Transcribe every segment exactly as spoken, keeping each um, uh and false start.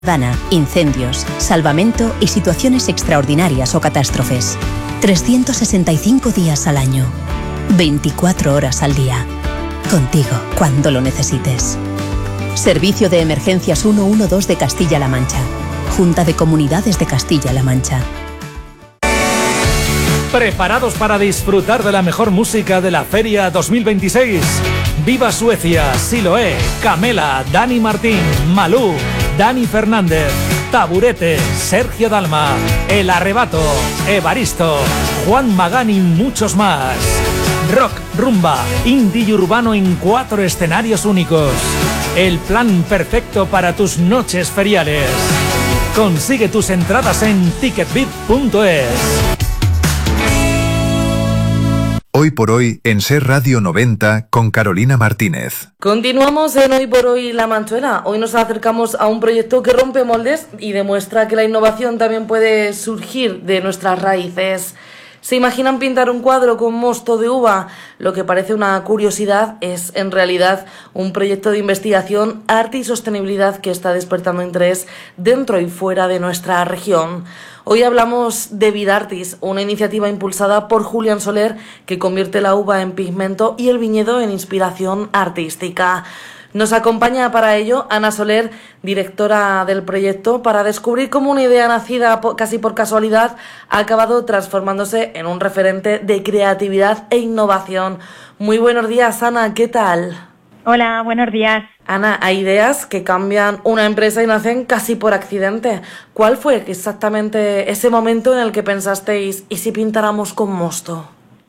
Dana, incendios, salvamento y situaciones extraordinarias o catástrofes. trescientos sesenta y cinco días al año, veinticuatro horas al día. Contigo cuando lo necesites. Servicio de Emergencias ciento doce de Castilla-La Mancha. Junta de Comunidades de Castilla-La Mancha. ¿Preparados para disfrutar de la mejor música de la Feria dos mil veintiséis? Viva Suecia, Siloé, Camela, Dani Martín, Malú, Dani Fernández, Taburete, Sergio Dalma, El Arrebato, Evaristo, Juan Magán y muchos más. Rock, rumba, indie y urbano en cuatro escenarios únicos. El plan perfecto para tus noches feriales. Consigue tus entradas en ticketbit punto es. Hoy por hoy en Ser Radio noventa con Carolina Martínez. Continuamos en Hoy por Hoy La Manchuela. Hoy nos acercamos a un proyecto que rompe moldes y demuestra que la innovación también puede surgir de nuestras raíces. ¿Se imaginan pintar un cuadro con mosto de uva? Lo que parece una curiosidad es en realidad un proyecto de investigación, arte y sostenibilidad que está despertando interés dentro y fuera de nuestra región. Hoy hablamos de Vidartis, una iniciativa impulsada por Julián Soler que convierte la uva en pigmento y el viñedo en inspiración artística. Nos acompaña para ello Ana Soler, directora del proyecto, para descubrir cómo una idea nacida casi por casualidad ha acabado transformándose en un referente de creatividad e innovación. Muy buenos días, Ana, ¿qué tal? Hola, buenos días. Ana, hay ideas que cambian una empresa y nacen casi por accidente. ¿Cuál fue exactamente ese momento en el que pensasteis, ¿y si pintáramos con mosto?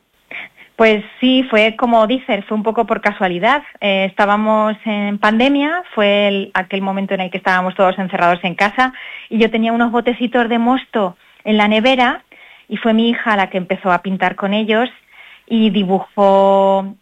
Pues sí, fue como dices, fue un poco por casualidad. Eh, estábamos en pandemia, fue el, aquel momento en el que estábamos todos encerrados en casa y yo tenía unos botecitos de mosto en la nevera y fue mi hija la que empezó a pintar con ellos y dibujó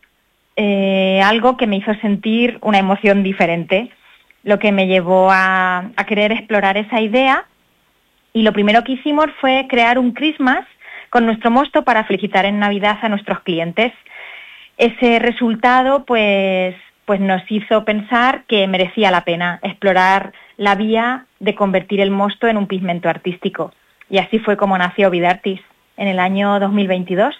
eh, algo que me hizo sentir una emoción diferente, lo que me llevó a, a querer explorar esa idea y lo primero que hicimos fue crear un Christmas con nuestro mosto para felicitar en Navidad a nuestros clientes. Ese resultado pues, pues nos hizo pensar que merecía la pena explorar la vía de convertir el mosto en un pigmento artístico. Y así fue como nació Vidartis en el año dos mil veintidós.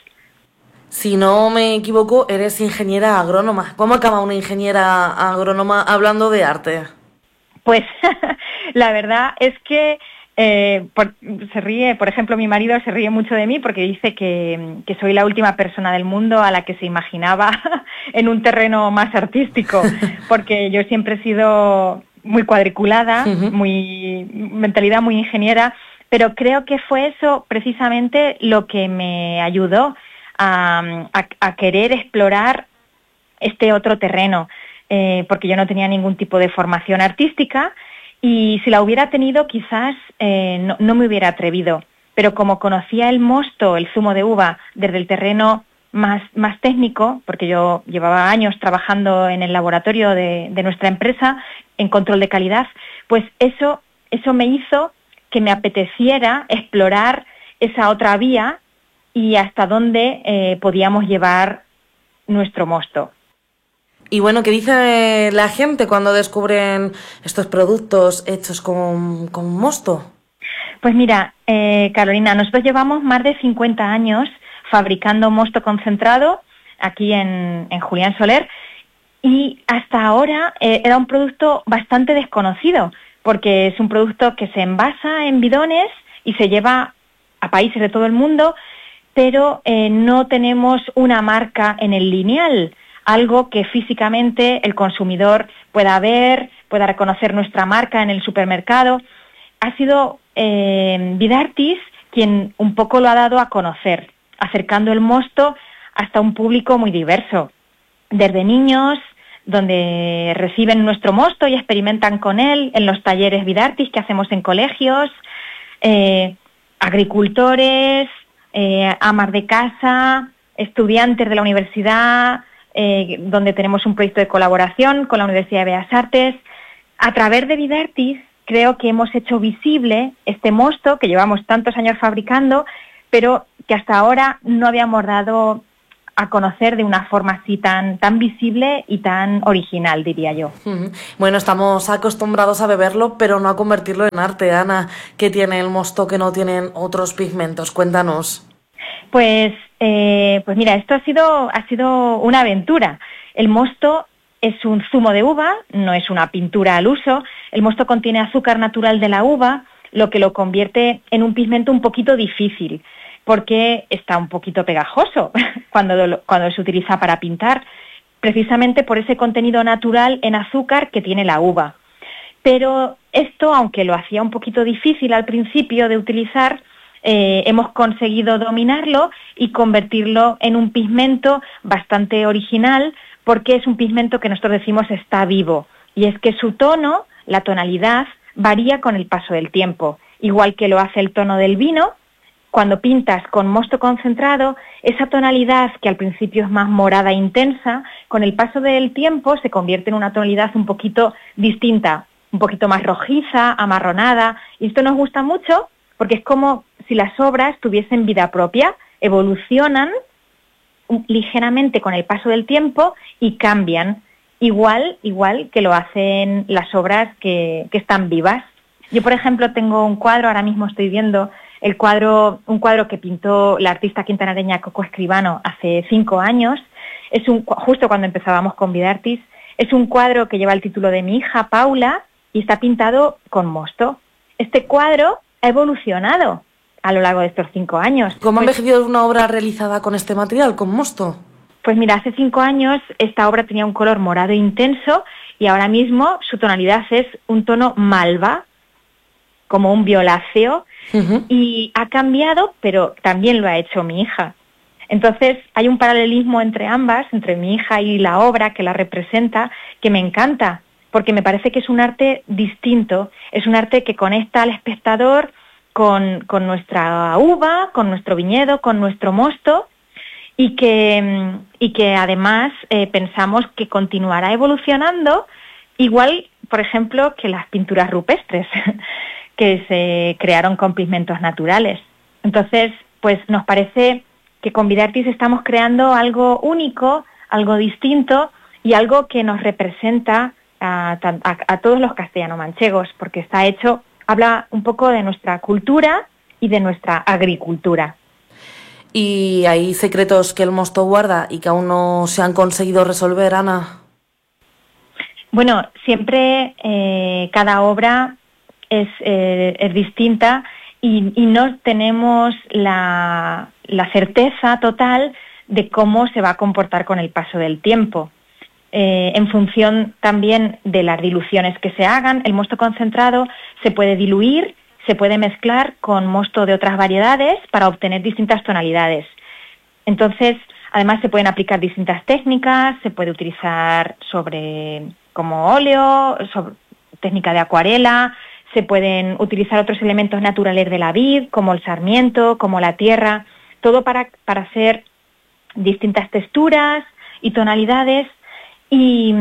Si no me equivoco, eres ingeniera agrónoma. ¿Cómo acaba una ingeniera agrónoma hablando de arte? Pues la verdad es que Eh, por, se ríe, por ejemplo, mi marido se ríe mucho de mí porque dice que, que soy la última persona del mundo a la que se imaginaba en un terreno más artístico, porque yo siempre he sido muy cuadriculada, uh-huh. muy mentalidad muy ingeniera, pero creo que fue eso precisamente lo que me ayudó a, a, a querer explorar este otro terreno, eh, porque yo no tenía ningún tipo de formación artística. Y si la hubiera tenido, quizás eh, no, no me hubiera atrevido. Pero como conocía el mosto, el zumo de uva, desde el terreno más, más técnico, porque yo llevaba años trabajando en el laboratorio de, de nuestra empresa, en control de calidad, pues eso, eso me hizo que me apeteciera explorar esa otra vía y hasta dónde eh, podíamos llevar nuestro mosto. Y bueno, ¿qué dice la gente cuando descubren estos productos hechos con, con mosto? Pues mira, eh, Carolina, nosotros llevamos más de cincuenta años fabricando mosto concentrado aquí en, en Julián Soler y hasta ahora eh, era un producto bastante desconocido porque es un producto que se envasa en bidones y se lleva a países de todo el mundo, pero eh, no tenemos una marca en el lineal, algo que físicamente el consumidor pueda ver, pueda reconocer nuestra marca en el supermercado. Ha sido eh, Vidartis quien un poco lo ha dado a conocer, acercando el mosto hasta un público muy diverso, desde niños, donde reciben nuestro mosto y experimentan con él en los talleres Vidartis que hacemos en colegios, eh, agricultores, eh, amas de casa, estudiantes de la universidad, Eh, donde tenemos un proyecto de colaboración con la Universidad de Bellas Artes. A través de Vidartis creo que hemos hecho visible este mosto que llevamos tantos años fabricando, pero que hasta ahora no habíamos dado a conocer de una forma así tan, tan visible y tan original, diría yo. Bueno, estamos acostumbrados a beberlo, pero no a convertirlo en arte. Ana, ¿qué tiene el mosto que no tienen otros pigmentos? Cuéntanos. Pues, eh, pues mira, esto ha sido, ha sido una aventura. El mosto es un zumo de uva, no es una pintura al uso. El mosto contiene azúcar natural de la uva, lo que lo convierte en un pigmento un poquito difícil, porque está un poquito pegajoso cuando, cuando se utiliza para pintar, precisamente por ese contenido natural en azúcar que tiene la uva. Pero esto, aunque lo hacía un poquito difícil al principio de utilizar, eh, hemos conseguido dominarlo y convertirlo en un pigmento bastante original, porque es un pigmento que nosotros decimos está vivo, y es que su tono, la tonalidad, varía con el paso del tiempo, igual que lo hace el tono del vino. Cuando pintas con mosto concentrado, esa tonalidad que al principio es más morada e intensa, con el paso del tiempo se convierte en una tonalidad un poquito distinta, un poquito más rojiza, amarronada, y esto nos gusta mucho porque es como si las obras tuviesen vida propia, evolucionan ligeramente con el paso del tiempo y cambian, igual, igual que lo hacen las obras que, que están vivas. Yo, por ejemplo, tengo un cuadro, ahora mismo estoy viendo el cuadro, un cuadro que pintó la artista quintanareña Coco Escribano hace cinco años. Es un, justo cuando empezábamos con Vidartis. Es un cuadro que lleva el título de mi hija, Paula, y está pintado con mosto. Este cuadro ha evolucionado a lo largo de estos cinco años. ¿Cómo ha pues, envejecido una obra realizada con este material, con mosto? Pues mira, hace cinco años esta obra tenía un color morado intenso y ahora mismo su tonalidad es un tono malva, como un violáceo, uh-huh. Y ha cambiado, pero también lo ha hecho mi hija. Entonces hay un paralelismo entre ambas, entre mi hija y la obra que la representa, que me encanta, porque me parece que es un arte distinto, es un arte que conecta al espectador con, con nuestra uva, con nuestro viñedo, con nuestro mosto, y que, y que además eh, pensamos que continuará evolucionando, igual, por ejemplo, que las pinturas rupestres, que se crearon con pigmentos naturales. Entonces, pues nos parece que con Vidartis estamos creando algo único, algo distinto y algo que nos representa a, a, a todos los castellano-manchegos, porque está hecho, habla un poco de nuestra cultura y de nuestra agricultura. ¿Y hay secretos que el mosto guarda y que aún no se han conseguido resolver, Ana? Bueno, siempre eh, cada obra es, eh, es distinta y, y no tenemos la, la certeza total de cómo se va a comportar con el paso del tiempo. Eh, en función también de las diluciones que se hagan, el mosto concentrado se puede diluir, se puede mezclar con mosto de otras variedades para obtener distintas tonalidades. Entonces, además se pueden aplicar distintas técnicas, se puede utilizar sobre como óleo, sobre técnica de acuarela, se pueden utilizar otros elementos naturales de la vid, como el sarmiento, como la tierra, todo para, para hacer distintas texturas y tonalidades. Y,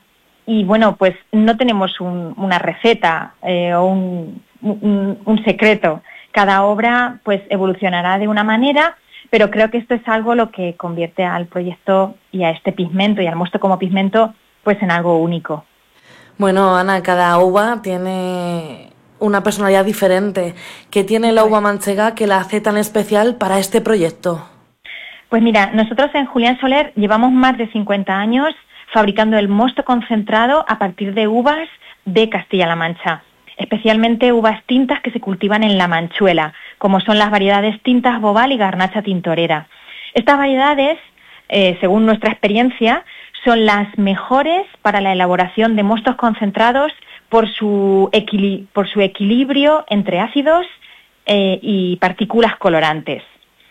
y bueno, pues no tenemos un, una receta eh, o un, un, un secreto. Cada obra pues evolucionará de una manera, pero creo que esto es algo lo que convierte al proyecto y a este pigmento y al mosto como pigmento pues en algo único. Bueno, Ana, cada uva tiene una personalidad diferente. ¿Qué tiene la uva manchega que la hace tan especial para este proyecto? Pues mira, nosotros en Julián Soler llevamos más de cincuenta años fabricando el mosto concentrado a partir de uvas de Castilla-La Mancha, especialmente uvas tintas que se cultivan en La Manchuela, como son las variedades Tintas Bobal y Garnacha Tintorera. Estas variedades, eh, según nuestra experiencia, son las mejores para la elaboración de mostos concentrados por su, equili- por su equilibrio entre ácidos eh, y partículas colorantes.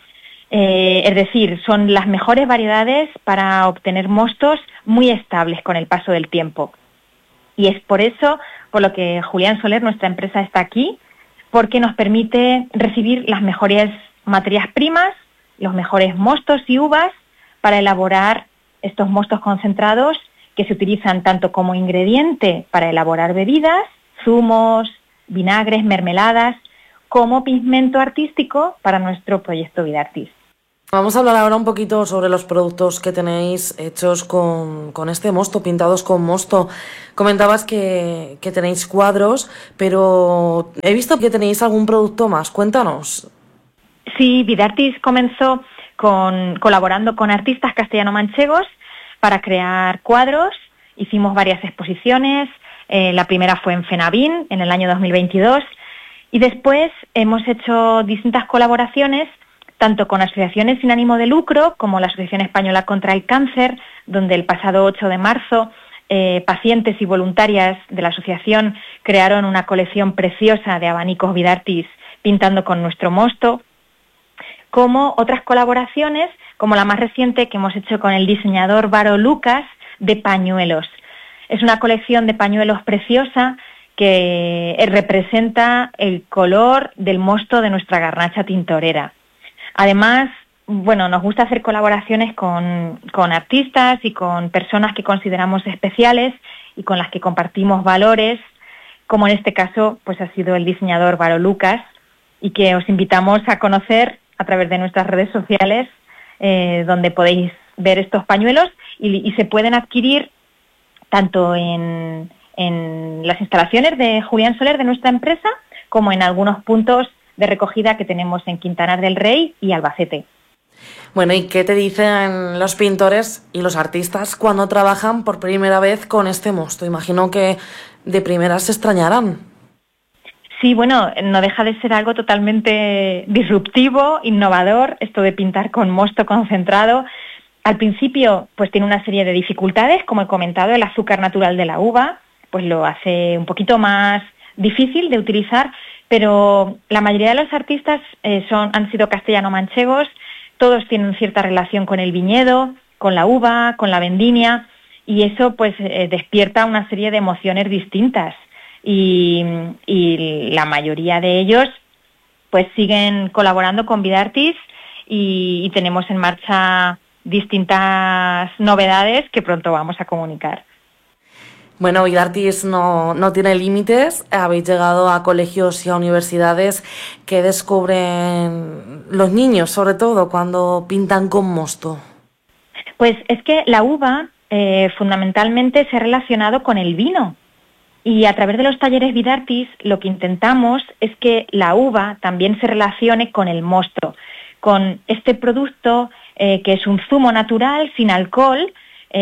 Eh, es decir, son las mejores variedades para obtener mostos muy estables con el paso del tiempo. Y es por eso por lo que Julián Soler, nuestra empresa, está aquí, porque nos permite recibir las mejores materias primas, los mejores mostos y uvas para elaborar estos mostos concentrados que se utilizan tanto como ingrediente para elaborar bebidas, zumos, vinagres, mermeladas, como pigmento artístico para nuestro proyecto Vidartis. Vamos a hablar ahora un poquito sobre los productos que tenéis hechos con, con este mosto, pintados con mosto. Comentabas que, que tenéis cuadros, pero he visto que tenéis algún producto más. Cuéntanos. Sí, Vidartis comenzó con, colaborando con artistas castellano-manchegos para crear cuadros. Hicimos varias exposiciones. Eh, la primera fue en Fenavín, en el año dos mil veintidós. Y después hemos hecho distintas colaboraciones tanto con asociaciones sin ánimo de lucro, como la Asociación Española contra el Cáncer, donde el pasado ocho de marzo eh, pacientes y voluntarias de la asociación crearon una colección preciosa de abanicos Vidartis pintando con nuestro mosto, como otras colaboraciones, como la más reciente que hemos hecho con el diseñador Varo Lucas, de pañuelos. Es una colección de pañuelos preciosa que representa el color del mosto de nuestra garnacha tintorera. Además, bueno, nos gusta hacer colaboraciones con, con artistas y con personas que consideramos especiales y con las que compartimos valores, como en este caso pues ha sido el diseñador Varo Lucas, y que os invitamos a conocer a través de nuestras redes sociales, eh, donde podéis ver estos pañuelos y, y se pueden adquirir tanto en, en las instalaciones de Julián Soler, de nuestra empresa, como en algunos puntos de recogida que tenemos en Quintanar del Rey y Albacete. Bueno, ¿y qué te dicen los pintores y los artistas cuando trabajan por primera vez con este mosto? Imagino que de primeras se extrañarán. Sí, bueno, no deja de ser algo totalmente disruptivo, innovador, esto de pintar con mosto concentrado. Al principio, pues tiene una serie de dificultades, como he comentado, el azúcar natural de la uva, pues lo hace un poquito más difícil de utilizar, pero la mayoría de los artistas eh, son, han sido castellano-manchegos, todos tienen cierta relación con el viñedo, con la uva, con la vendimia, y eso pues eh, despierta una serie de emociones distintas, y, y la mayoría de ellos pues siguen colaborando con Vidartis y, y tenemos en marcha distintas novedades que pronto vamos a comunicar. Bueno, Vidartis no, no tiene límites. Habéis llegado a colegios y a universidades. ¿Qué descubren los niños, sobre todo, cuando pintan con mosto? Pues es que la uva eh, fundamentalmente se ha relacionado con el vino. Y a través de los talleres Vidartis lo que intentamos es que la uva también se relacione con el mosto, con este producto eh, que es un zumo natural, sin alcohol,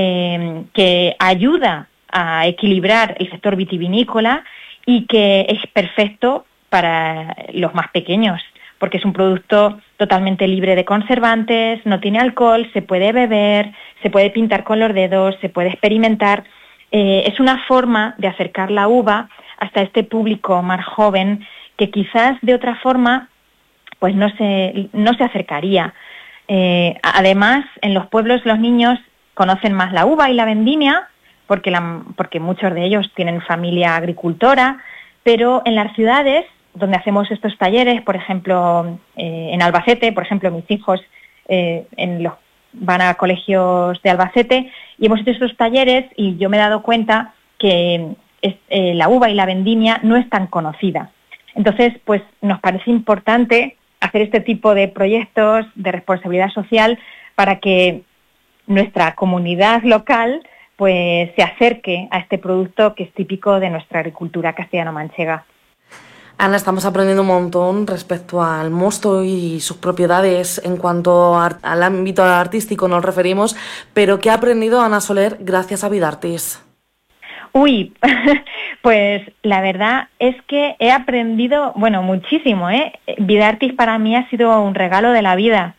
eh, que ayuda a equilibrar el sector vitivinícola y que es perfecto para los más pequeños, porque es un producto totalmente libre de conservantes, no tiene alcohol, se puede beber, se puede pintar con los dedos, se puede experimentar. Eh, es una forma de acercar la uva hasta este público más joven que quizás de otra forma pues no se, no se acercaría. Eh, además, en los pueblos los niños conocen más la uva y la vendimia, porque, la, porque muchos de ellos tienen familia agricultora, pero en las ciudades donde hacemos estos talleres, por ejemplo, eh, en Albacete, por ejemplo, mis hijos eh, en los, van a colegios de Albacete y hemos hecho estos talleres y yo me he dado cuenta que es, eh, la uva y la vendimia no es tan conocida. Entonces, pues nos parece importante hacer este tipo de proyectos de responsabilidad social para que nuestra comunidad local pues se acerque a este producto que es típico de nuestra agricultura castellano-manchega. Ana, estamos aprendiendo un montón respecto al mosto y sus propiedades en cuanto a, al ámbito artístico nos referimos, pero ¿qué ha aprendido Ana Soler gracias a Vidartis? Uy, pues la verdad es que he aprendido, bueno, muchísimo, ¿eh? Vidartis para mí ha sido un regalo de la vida.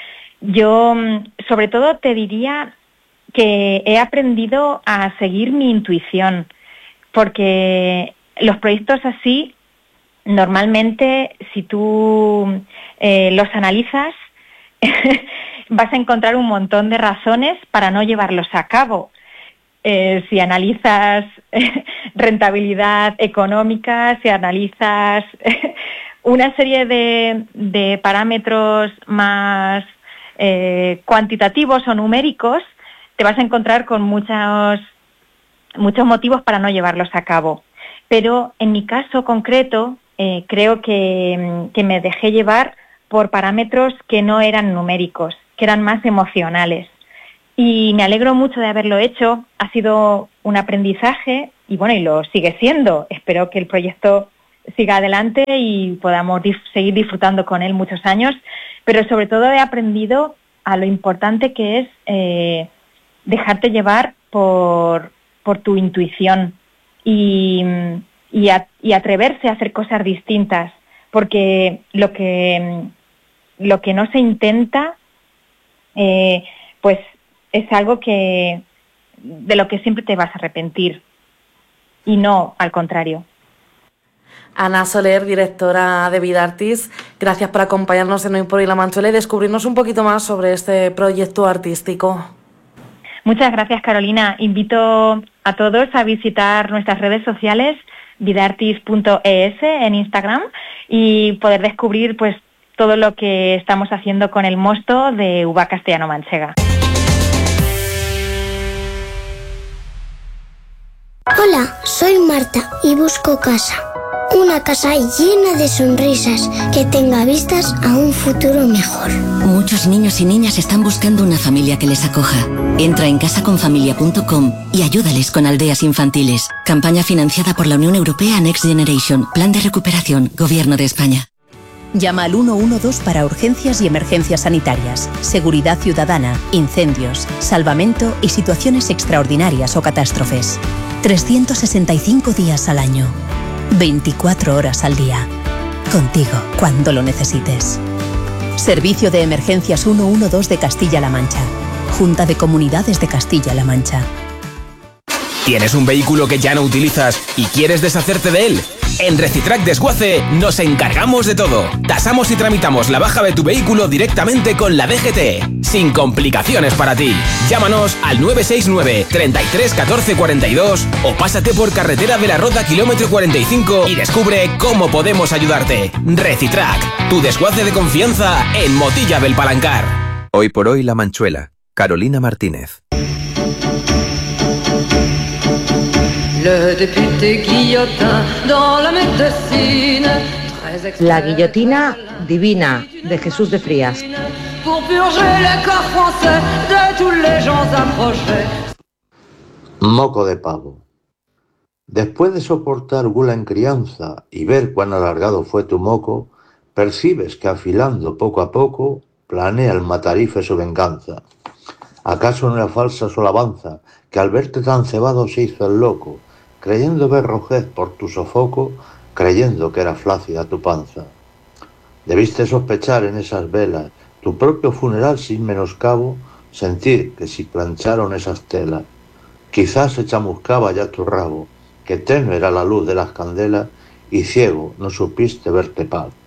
Yo, sobre todo, te diría que he aprendido a seguir mi intuición, porque los proyectos así, normalmente, si tú eh, los analizas, vas a encontrar un montón de razones para no llevarlos a cabo. Eh, si analizas rentabilidad económica, si analizas una serie de, de parámetros más eh, cuantitativos o numéricos, te vas a encontrar con muchos, muchos motivos para no llevarlos a cabo. Pero en mi caso concreto, eh, creo que, que me dejé llevar por parámetros que no eran numéricos, que eran más emocionales. Y me alegro mucho de haberlo hecho, ha sido un aprendizaje y bueno, y lo sigue siendo. Espero que el proyecto siga adelante y podamos dif- seguir disfrutando con él muchos años, pero sobre todo he aprendido a lo importante que es eh, dejarte llevar por, por tu intuición y, y, a, y atreverse a hacer cosas distintas, porque lo que, lo que no se intenta, eh, pues es algo que de lo que siempre te vas a arrepentir, y no al contrario. Ana Soler, directora de Vidartis, gracias por acompañarnos en Hoy por Hoy La Manchuela y descubrirnos un poquito más sobre este proyecto artístico. Muchas gracias, Carolina. Invito a todos a visitar nuestras redes sociales, vidartis punto es en Instagram, y poder descubrir pues todo lo que estamos haciendo con el mosto de uva castellano-manchega. Hola, soy Marta y busco casa. Una casa llena de sonrisas que tenga vistas a un futuro mejor. Muchos niños y niñas están buscando una familia que les acoja. Entra en casa con familia punto com y ayúdales con aldeas infantiles. Campaña financiada por la Unión Europea Next Generation. Plan de recuperación. Gobierno de España. Llama al uno uno dos para urgencias y emergencias sanitarias, seguridad ciudadana, incendios, salvamento y situaciones extraordinarias o catástrofes. trescientos sesenta y cinco días al año. veinticuatro horas al día. Contigo cuando lo necesites. Servicio de Emergencias ciento doce de Castilla-La Mancha. Junta de Comunidades de Castilla-La Mancha. ¿Tienes un vehículo que ya no utilizas y quieres deshacerte de él? En Recitrac Desguace nos encargamos de todo. Tasamos y tramitamos la baja de tu vehículo directamente con la D G T, sin complicaciones para ti. Llámanos al nueve seis nueve, treinta y tres, catorce, cuarenta y dos o pásate por Carretera de la Roda kilómetro cuarenta y cinco y descubre cómo podemos ayudarte. Recitrac, tu desguace de confianza en Motilla del Palancar. Hoy por Hoy La Manchuela, Carolina Martínez. La guillotina divina de Jesús de Frías. Moco de pavo. Después de soportar gula en crianza y ver cuán alargado fue tu moco, percibes que afilando poco a poco planea el matarife su venganza. ¿Acaso no era falsa su alabanza, que al verte tan cebado se hizo el loco, creyendo ver rojez por tu sofoco, creyendo que era flácida tu panza? Debiste sospechar en esas velas tu propio funeral sin menoscabo, sentir que si plancharon esas telas, quizás se chamuscaba ya tu rabo, que tenue era la luz de las candelas y ciego no supiste verte pal.